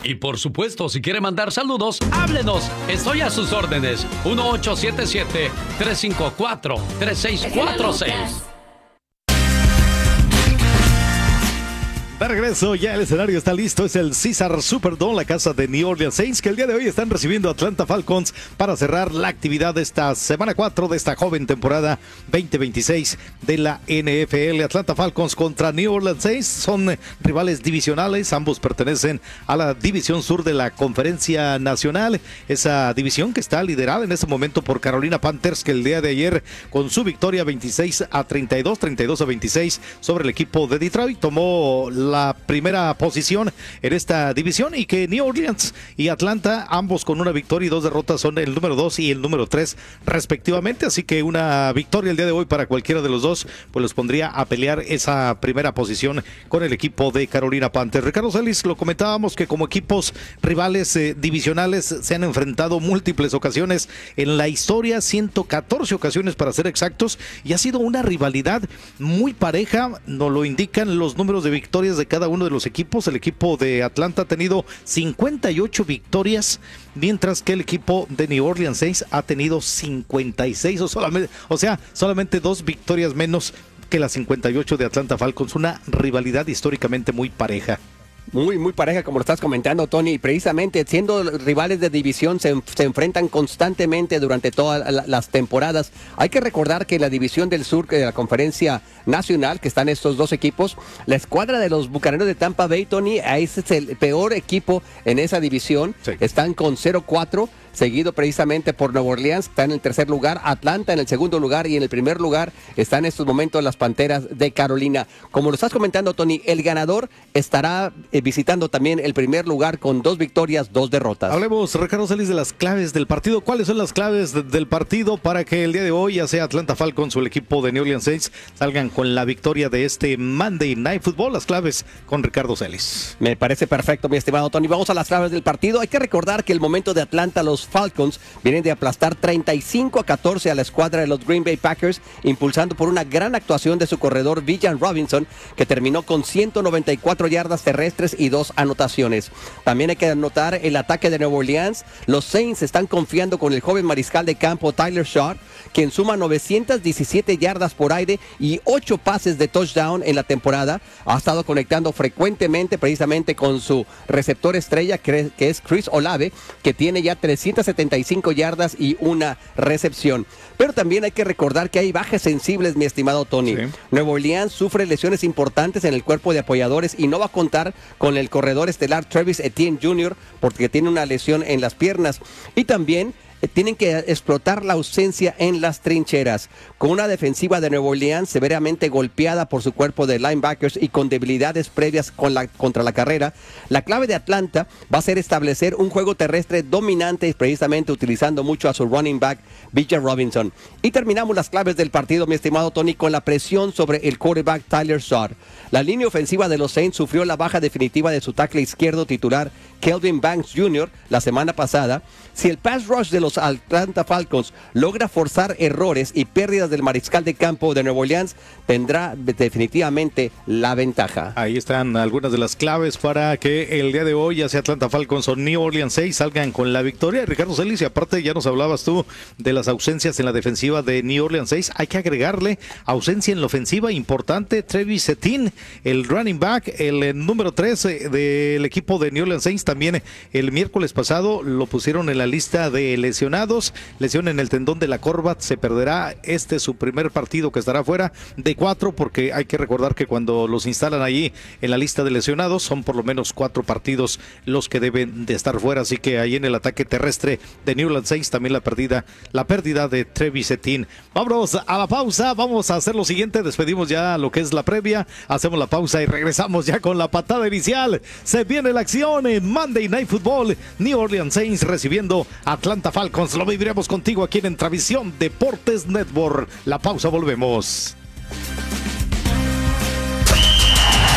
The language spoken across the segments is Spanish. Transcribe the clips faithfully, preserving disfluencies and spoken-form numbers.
Y por supuesto, si quiere mandar saludos, háblenos. Estoy a sus órdenes. uno ocho siete siete, tres cinco cuatro, tres seis cuatro seis. De regreso, ya el escenario está listo. Es el Caesars Superdome, la casa de New Orleans Saints, que el día de hoy están recibiendo a Atlanta Falcons para cerrar la actividad de esta semana cuatro de esta joven temporada veinte veintiséis de la N F L. Atlanta Falcons contra New Orleans Saints son rivales divisionales. Ambos pertenecen a la división sur de la Conferencia Nacional. Esa división que está liderada en este momento por Carolina Panthers, que el día de ayer, con su victoria veintiséis a treinta y dos, treinta y dos a veintiséis sobre el equipo de Detroit, tomó la primera posición en esta división, y que New Orleans y Atlanta, ambos con una victoria y dos derrotas, son el número dos y el número tres respectivamente, así que una victoria el día de hoy para cualquiera de los dos pues los pondría a pelear esa primera posición con el equipo de Carolina Panthers. Ricardo Celis, lo comentábamos que como equipos rivales eh, divisionales se han enfrentado múltiples ocasiones en la historia, ciento catorce ocasiones para ser exactos, y ha sido una rivalidad muy pareja, nos lo indican los números de victorias de cada uno de los equipos. El equipo de Atlanta ha tenido cincuenta y ocho victorias, mientras que el equipo de New Orleans Saints ha tenido cincuenta y seis, o, solamente, o sea, solamente dos victorias menos que las cincuenta y ocho de Atlanta Falcons. Una rivalidad históricamente muy pareja. Muy, muy pareja, como lo estás comentando, Tony. Precisamente siendo rivales de división, se, se enfrentan constantemente durante todas la, las temporadas. Hay que recordar que en la división del sur de la Conferencia Nacional, que están estos dos equipos, la escuadra de los Bucaneros de Tampa Bay, Tony, ese es el peor equipo en esa división. Sí. Están con cero cuatro. Seguido precisamente por Nueva Orleans, está en el tercer lugar, Atlanta en el segundo lugar, y en el primer lugar están en estos momentos las Panteras de Carolina. Como lo estás comentando, Tony, el ganador estará eh, visitando también el primer lugar con dos victorias, dos derrotas. Hablemos, Ricardo Celis, de las claves del partido. ¿Cuáles son las claves de, del partido para que el día de hoy, ya sea Atlanta Falcons o el equipo de New Orleans Saints, salgan con la victoria de este Monday Night Football? Las claves con Ricardo Celis. Me parece perfecto, mi estimado Tony. Vamos a las claves del partido. Hay que recordar que el momento de Atlanta, los Falcons vienen de aplastar treinta y cinco a catorce a la escuadra de los Green Bay Packers, impulsando por una gran actuación de su corredor Villan Robinson, que terminó con ciento noventa y cuatro yardas terrestres y dos anotaciones. También hay que anotar el ataque de Nueva Orleans. Los Saints están confiando con el joven mariscal de campo Tyler Shaw, quien suma novecientas diecisiete yardas por aire y ocho pases de touchdown en la temporada. Ha estado conectando frecuentemente precisamente con su receptor estrella, que es Chris Olave, que tiene ya trescientas setenta y cinco yardas y una recepción. Pero también hay que recordar que hay bajas sensibles, mi estimado Tony. Sí. Nueva Orleans sufre lesiones importantes en el cuerpo de apoyadores y no va a contar con el corredor estelar Travis Etienne junior porque tiene una lesión en las piernas. Y también tienen que explotar la ausencia en las trincheras. Con una defensiva de Nueva Orleans severamente golpeada por su cuerpo de linebackers y con debilidades previas con la, contra la carrera, la clave de Atlanta va a ser establecer un juego terrestre dominante, precisamente utilizando mucho a su running back, Villan Robinson. Y terminamos las claves del partido, mi estimado Tony, con la presión sobre el quarterback Tyler Shaw. La línea ofensiva de los Saints sufrió la baja definitiva de su tackle izquierdo titular, Kelvin Banks junior, la semana pasada. Si el pass rush de los Atlanta Falcons logra forzar errores y pérdidas del mariscal de campo de Nueva Orleans, tendrá definitivamente la ventaja. Ahí están algunas de las claves para que el día de hoy, ya sea Atlanta Falcons o New Orleans Saints, salgan con la victoria. Ricardo Celis, y aparte ya nos hablabas tú de las ausencias en la defensiva de New Orleans Saints. Hay que agregarle ausencia en la ofensiva importante. Travis Etienne, el running back, el eh, número tres eh, del equipo de New Orleans Saints, también el miércoles pasado lo pusieron en la lista de lesionados. Lesión en el tendón de la corva, se perderá este su primer partido, que estará fuera de cuatro, porque hay que recordar que cuando los instalan allí en la lista de lesionados son por lo menos cuatro partidos los que deben de estar fuera. Así que ahí en el ataque terrestre de New Orleans Saints también la pérdida, la pérdida de Travis Etienne. Vámonos a la pausa, vamos a hacer lo siguiente, despedimos ya lo que es la previa, hacemos la pausa y regresamos ya con la patada inicial. Se viene la acción en Monday Night Football, New Orleans Saints recibiendo Atlanta Falcons. Lo viviremos contigo aquí en Entravisión Deportes Network. La pausa, volvemos.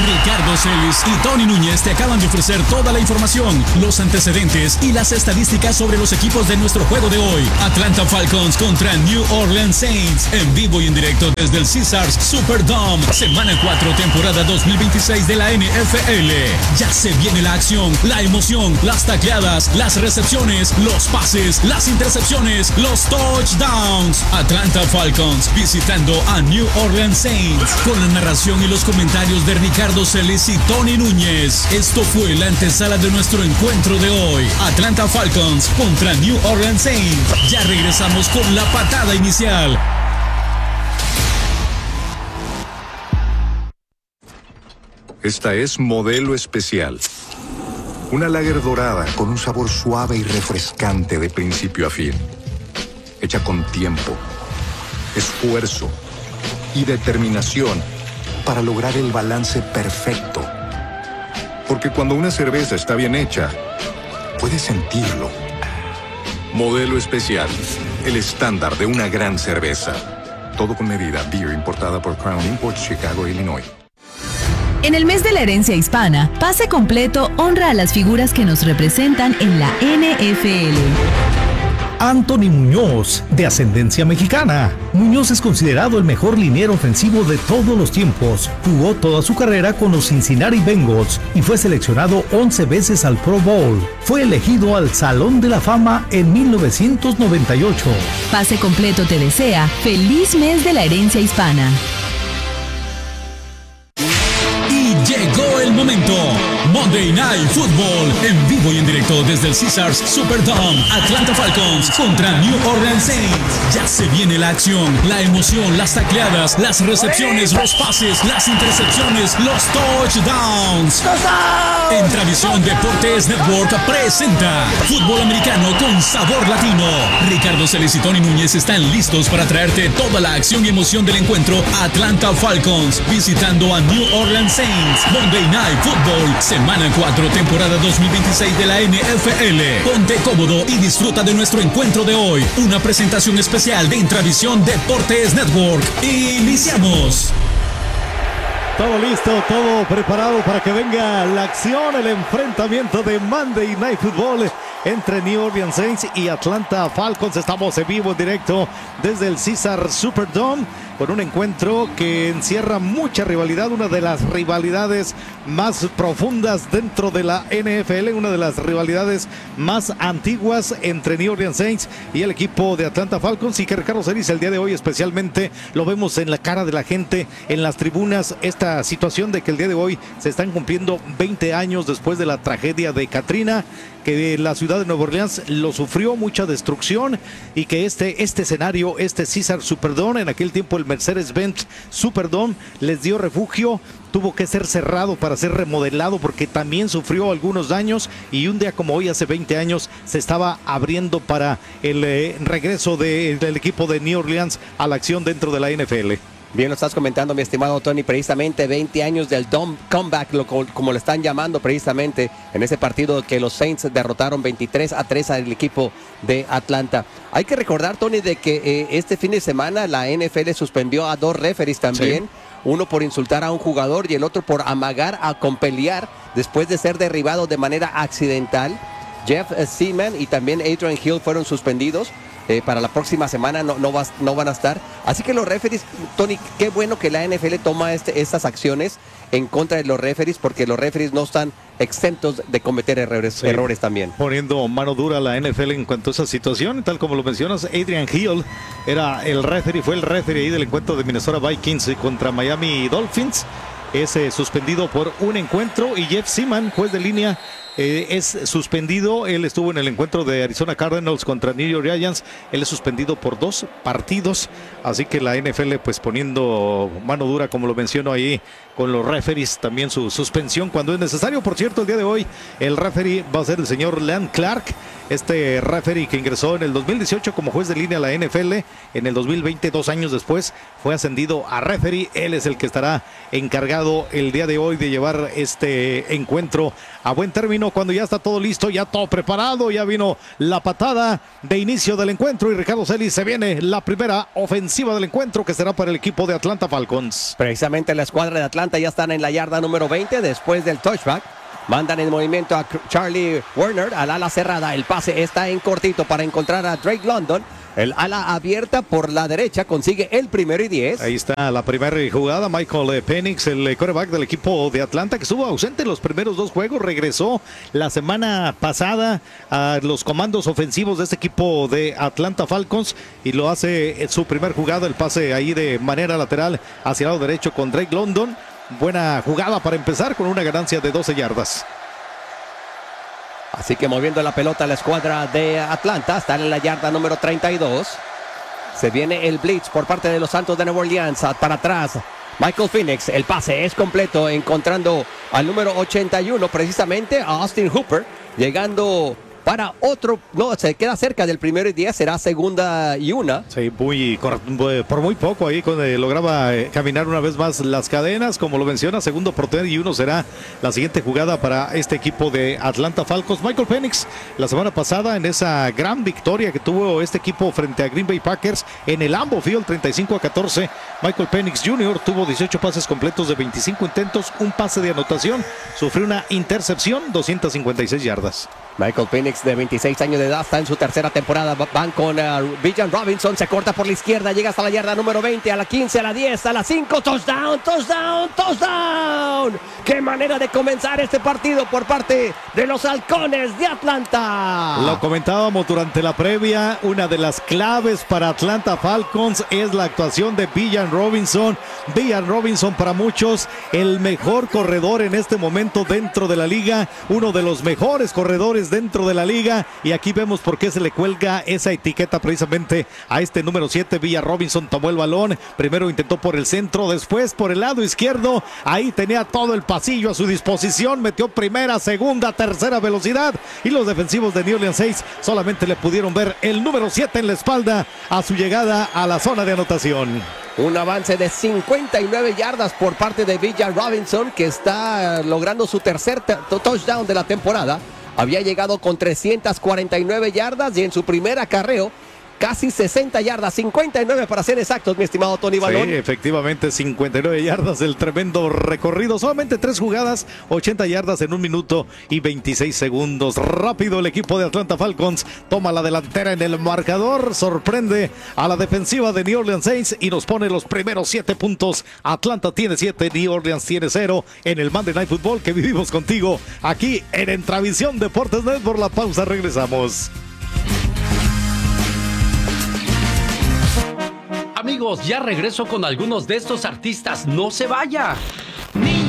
Ricardo Celis y Tony Núñez te acaban de ofrecer toda la información, los antecedentes y las estadísticas sobre los equipos de nuestro juego de hoy. Atlanta Falcons contra New Orleans Saints, en vivo y en directo desde el Caesars Superdome. Semana cuatro, temporada dos mil veintiséis de la N F L. Ya se viene la acción, la emoción, las tacleadas, las recepciones, los pases, las intercepciones, los touchdowns. Atlanta Falcons visitando a New Orleans Saints, con la narración y los comentarios de Ricardo Celis y Tony Núñez. Esto fue la antesala de nuestro encuentro de hoy. Atlanta Falcons contra New Orleans Saints. Ya regresamos con la patada inicial. Esta es Modelo Especial. Una lager dorada con un sabor suave y refrescante de principio a fin. Hecha con tiempo, esfuerzo y determinación para lograr el balance perfecto. Porque cuando una cerveza está bien hecha, puedes sentirlo. Modelo Especial, el estándar de una gran cerveza. Todo con medida. Beer importada por Crown Imports, Chicago, Illinois. En el mes de la herencia hispana, Pase Completo honra a las figuras que nos representan en la N F L. Anthony Muñoz, de ascendencia mexicana. Muñoz es considerado el mejor liniero ofensivo de todos los tiempos. Jugó toda su carrera con los Cincinnati Bengals y fue seleccionado once veces al Pro Bowl. Fue elegido al Salón de la Fama en mil novecientos noventa y ocho. Pase Completo te desea feliz mes de la herencia hispana. Llegó el momento. Monday Night Football, en vivo y en directo desde el Caesars Superdome. Atlanta Falcons contra New Orleans Saints. Ya se viene la acción, la emoción, las tacleadas, las recepciones, los pases, las intercepciones, los touchdowns. En Tradición Deportes Network presenta Fútbol Americano con Sabor Latino. Ricardo Celis y Tony Núñez están listos para traerte toda la acción y emoción del encuentro. Atlanta Falcons visitando a New Orleans Saints. Monday Night Football, semana cuatro, temporada dos mil veintiséis de la N F L. Ponte cómodo y disfruta de nuestro encuentro de hoy. Una presentación especial de Intravisión Deportes Network. Iniciamos. Todo listo, todo preparado para que venga la acción, el enfrentamiento de Monday Night Football entre New Orleans Saints y Atlanta Falcons. Estamos en vivo, en directo desde el Caesars Superdome, con un encuentro que encierra mucha rivalidad, una de las rivalidades más profundas dentro de la N F L, una de las rivalidades más antiguas entre New Orleans Saints y el equipo de Atlanta Falcons, y que Ricardo Celis el día de hoy especialmente lo vemos en la cara de la gente, en las tribunas, esta situación de que el día de hoy se están cumpliendo veinte años después de la tragedia de Katrina, que la ciudad de Nueva Orleans lo sufrió, mucha destrucción, y que este, este escenario, este Caesars Superdome, en aquel tiempo el Mercedes-Benz Superdome, les dio refugio. Tuvo que ser cerrado para ser remodelado porque también sufrió algunos daños, y un día como hoy, hace veinte años, se estaba abriendo para el eh, regreso de, del equipo de New Orleans a la acción dentro de la N F L. Bien, lo estás comentando, mi estimado Tony, precisamente veinte años del Dome Comeback, lo, como lo están llamando precisamente en ese partido que los Saints derrotaron veintitrés a tres al equipo de Atlanta. Hay que recordar, Tony, de que eh, este fin de semana la N F L suspendió a dos referees también. Sí. Uno por insultar a un jugador y el otro por amagar a compelear después de ser derribado de manera accidental. Jeff Seaman y también Adrian Hill fueron suspendidos. Eh, para la próxima semana no, no, va, no van a estar. Así que los referees, Tony, qué bueno que la N F L toma este, estas acciones en contra de los referees, porque los referees no están exentos de cometer errores, sí, errores también. Poniendo mano dura a la N F L en cuanto a esa situación, tal como lo mencionas. Adrian Hill era el referee, fue el referee ahí del encuentro de Minnesota Vikings contra Miami Dolphins. Es eh, suspendido por un encuentro, y Jeff Seaman, juez de línea, eh, es suspendido. Él estuvo en el encuentro de Arizona Cardinals contra New York Giants. Él es suspendido por dos partidos. Así que la N F L pues poniendo mano dura, como lo menciono ahí, con los referees, también su suspensión cuando es necesario. Por cierto, el día de hoy el referee va a ser el señor Leon Clark, este referee que ingresó en el dos mil dieciocho como juez de línea a la N F L. En el dos mil veinte, dos años después, fue ascendido a referee. Él es el que estará encargado el día de hoy de llevar este encuentro a buen término bueno, cuando ya está todo listo, ya todo preparado, ya vino la patada de inicio del encuentro y Ricardo Celis, se viene la primera ofensiva del encuentro que será para el equipo de Atlanta Falcons. Precisamente la escuadra de Atlanta ya están en la yarda número veinte después del touchback. Mandan en movimiento a Charlie Werner al ala cerrada. El pase está en cortito para encontrar a Drake London. El ala abierta por la derecha consigue el primero y diez. Ahí está la primera jugada. Michael Penix, el quarterback del equipo de Atlanta, que estuvo ausente en los primeros dos juegos, regresó la semana pasada a los comandos ofensivos de este equipo de Atlanta Falcons y lo hace en su primer jugada, el pase ahí de manera lateral hacia el lado derecho con Drake London. Buena jugada para empezar con una ganancia de doce yardas. Así que moviendo la pelota la escuadra de Atlanta, están en la yarda número treinta y dos. Se viene el blitz por parte de los Santos de Nueva Orleans. Para atrás, Michael Penix. El pase es completo, encontrando al número ochenta y uno, precisamente a Austin Hooper. Llegando para otro, no, se queda cerca del primero y diez, será segunda y una. Sí, muy, por muy poco ahí cuando lograba caminar una vez más las cadenas, como lo menciona, segundo por y uno será la siguiente jugada para este equipo de Atlanta Falcons. Michael Penix, la semana pasada en esa gran victoria que tuvo este equipo frente a Green Bay Packers en el Lambeau Field, treinta y cinco a catorce, Michael Penix junior tuvo dieciocho pases completos de veinticinco intentos, un pase de anotación, sufrió una intercepción, doscientas cincuenta y seis yardas. Michael Penix, de veintiséis años de edad, está en su tercera temporada. Van con uh, Bijan Robinson, se corta por la izquierda, llega hasta la yarda número veinte, a la quince, a la diez, a la cinco, touchdown, touchdown, touchdown. ¡Qué manera de comenzar este partido por parte de los Halcones de Atlanta! Lo comentábamos durante la previa, una de las claves para Atlanta Falcons es la actuación de Bijan Robinson. Bijan Robinson, para muchos, el mejor corredor en este momento dentro de la liga, uno de los mejores corredores dentro de la liga, y aquí vemos por qué se le cuelga esa etiqueta precisamente a este número siete. Bijan Robinson tomó el balón, primero intentó por el centro, después por el lado izquierdo, ahí tenía todo el pasillo a su disposición, metió primera, segunda, tercera velocidad, y los defensivos de New Orleans Saints solamente le pudieron ver el número siete en la espalda a su llegada a la zona de anotación. Un avance de cincuenta y nueve yardas por parte de Bijan Robinson, que está logrando su tercer touchdown de la temporada. Había llegado con trescientas cuarenta y nueve yardas y en su primer acarreo casi sesenta yardas, cincuenta y nueve para ser exactos, mi estimado Tony Balón. Sí, efectivamente, cincuenta y nueve yardas, el tremendo recorrido, solamente tres jugadas, ochenta yardas en un minuto y veintiséis segundos. Rápido el equipo de Atlanta Falcons toma la delantera en el marcador, sorprende a la defensiva de New Orleans Saints y nos pone los primeros siete puntos. Atlanta tiene siete, New Orleans tiene cero en el Monday Night Football que vivimos contigo aquí en Entravisión Deportes Net. Por la pausa regresamos. Amigos, ya regreso con algunos de estos artistas. No se vaya.